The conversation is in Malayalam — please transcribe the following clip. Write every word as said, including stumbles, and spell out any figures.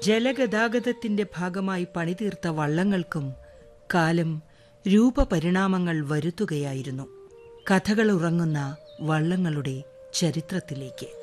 ജലഗതാഗതത്തിന്റെ ഭാഗമായി പണിതീർത്ത വള്ളങ്ങൾക്കും കാലം രൂപപരിണാമങ്ങൾ വരുത്തുകയായിരുന്നു. കഥകൾ ഉറങ്ങുന്ന വള്ളങ്ങളുടെ ചരിത്രത്തിലേക്ക്.